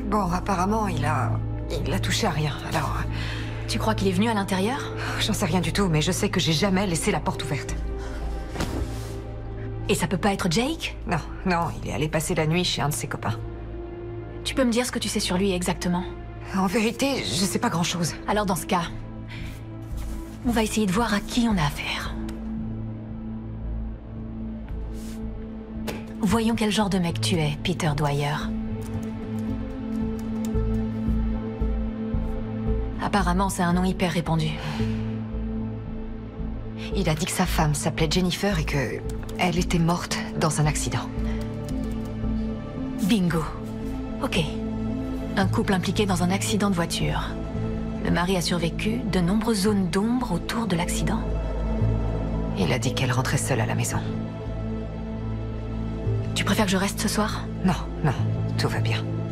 Bon, apparemment, il a touché à rien, alors... Tu crois qu'il est venu à l'intérieur? J'en sais rien du tout, mais je sais que j'ai jamais laissé la porte ouverte. Et ça peut pas être Jake? Non, non, il est allé passer la nuit chez un de ses copains. Tu peux me dire ce que tu sais sur lui exactement? En vérité, je sais pas grand-chose. Alors dans ce cas, on va essayer de voir à qui on a affaire. Voyons quel genre de mec tu es, Peter Dwyer. Apparemment, c'est un nom hyper répandu. Il a dit que sa femme s'appelait Jennifer et que... elle était morte dans un accident. Bingo. Ok. Un couple impliqué dans un accident de voiture. Le mari a survécu, de nombreuses zones d'ombre autour de l'accident. Il a dit qu'elle rentrait seule à la maison. Tu préfères que je reste ce soir? Non, non, tout va bien.